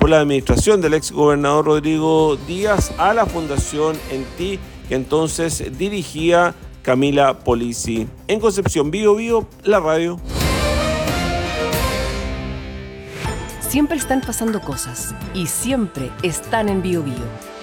por la administración del ex gobernador Rodrigo Díaz a la Fundación ENTI, que entonces dirigía Camila Polizzi. En Concepción, Biobío, la radio. Siempre están pasando cosas y siempre están en Biobío.